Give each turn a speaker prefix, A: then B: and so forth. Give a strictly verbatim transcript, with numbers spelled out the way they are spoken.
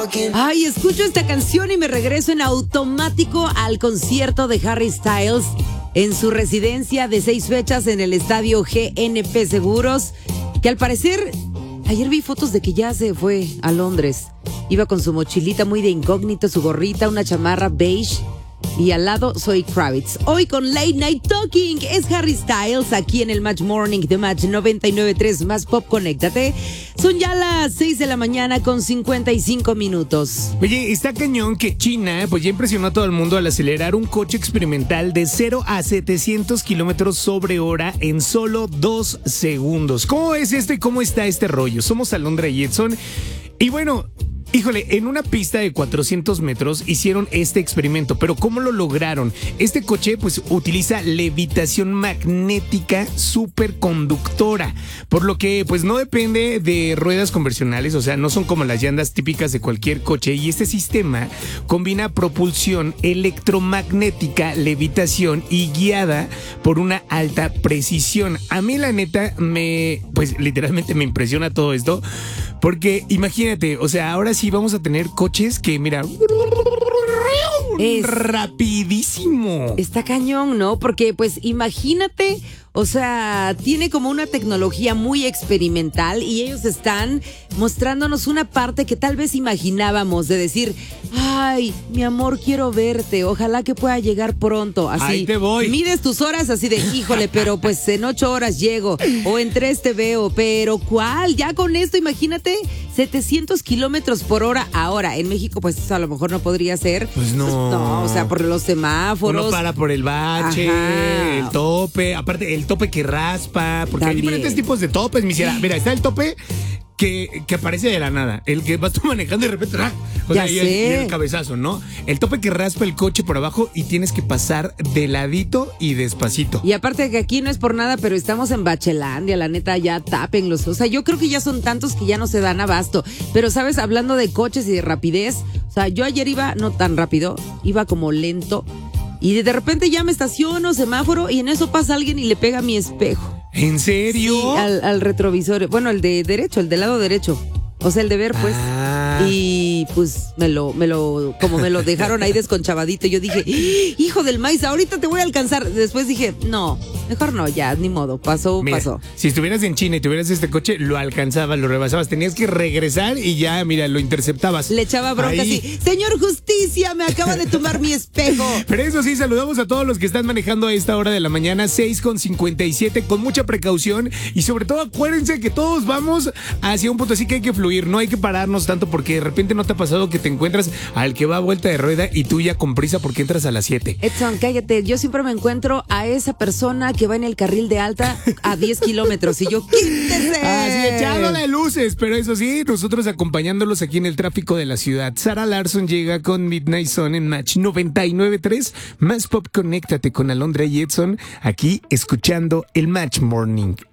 A: Ay, escucho esta canción y me regreso en automático al concierto de Harry Styles en su residencia de seis fechas en el estadio G N P Seguros, que al parecer, ayer vi fotos de que ya se fue a Londres. Iba con su mochilita muy de incógnito, su gorrita, una chamarra beige. Y al lado soy Kravitz. Hoy con Late Night Talking es Harry Styles aquí en el Match Morning de Match noventa y nueve punto tres Más Pop. Conéctate. Son ya las seis de la mañana con cincuenta y cinco minutos.
B: Oye, está cañón que China pues ya impresionó a todo el mundo al acelerar un coche experimental de cero a setecientos kilómetros sobre hora en solo dos segundos. ¿Cómo es esto y cómo está este rollo? Somos Alondra y Edson. Y bueno, híjole, en una pista de cuatrocientos metros hicieron este experimento, pero ¿cómo lo lograron? Este coche pues utiliza levitación magnética superconductora, por lo que pues no depende de ruedas convencionales, o sea, no son como las llantas típicas de cualquier coche, y este sistema combina propulsión electromagnética, levitación y guiada por una alta precisión. A mí la neta me, pues literalmente me impresiona todo esto, porque imagínate, o sea, ahora sí vamos a tener coches que, mira, es rapidísimo.
A: Está cañón, ¿no? Porque, pues, imagínate, o sea, tiene como una tecnología muy experimental y ellos están mostrándonos una parte que tal vez imaginábamos de decir, ay, mi amor, quiero verte, ojalá que pueda llegar pronto. Así,
B: ahí te voy.
A: Mides tus horas así de, híjole, pero pues en ocho horas llego, o en tres te veo, pero ¿cuál? Ya con esto, imagínate, setecientos kilómetros por hora. Ahora, en México, pues eso a lo mejor no podría ser.
B: Pues no.
A: Pues, no, o sea, por los semáforos.
B: Uno para por el bache,
A: ajá,
B: el tope, aparte el tope que raspa, porque
A: también
B: hay diferentes tipos de topes, mi ciela. Mira, está el tope que, que aparece de la nada, el que vas tú manejando y de repente, ¡ah! O
A: ya
B: sea, y
A: sé.
B: el, y el cabezazo, ¿no? El tope que raspa el coche por abajo y tienes que pasar de ladito y despacito.
A: Y aparte que aquí no es por nada, pero estamos en Bachelandia, la neta, ya tápenlos. O sea, yo creo que ya son tantos que ya no se dan abasto. Pero, ¿sabes? Hablando de coches y de rapidez, o sea, yo ayer iba no tan rápido, iba como lento. Y de repente ya me estaciono, semáforo, y en eso pasa alguien y le pega a mi espejo.
B: ¿En serio?
A: Sí, al, al retrovisor. Bueno, el de derecho, el del lado derecho. O sea, el de ver, pues.
B: Ah.
A: Y pues me lo, me lo, como me lo dejaron ahí desconchavadito, yo dije, hijo del maíz, ahorita te voy a alcanzar. Después dije, no, mejor no, ya, ni modo, pasó,
B: Mira,
A: pasó.
B: Si estuvieras en China y tuvieras este coche, lo alcanzabas, lo rebasabas, tenías que regresar y ya, mira, lo interceptabas.
A: Le echaba bronca
B: ahí.
A: así, señor Justicia, me acaba de tomar mi espejo.
B: Pero eso sí, saludamos a todos los que están manejando a esta hora de la mañana, seis con cincuenta y siete, con mucha precaución y sobre todo acuérdense que todos vamos hacia un punto así que hay que fluir, no hay que pararnos tanto porque de repente no te ha pasado que te encuentras al que va a vuelta de rueda y tú ya con prisa porque entras a las siete.
A: Edson, cállate, yo siempre me encuentro a esa persona que va en el carril de alta a diez kilómetros y yo, quítese.
B: Así echado de luces, pero eso sí, nosotros acompañándolos aquí en el tráfico de la ciudad. Sara Larson llega con Midnight Sun en Match noventa y nueve punto tres. Más Pop, conéctate con Alondra y Edson aquí escuchando el Match Morning.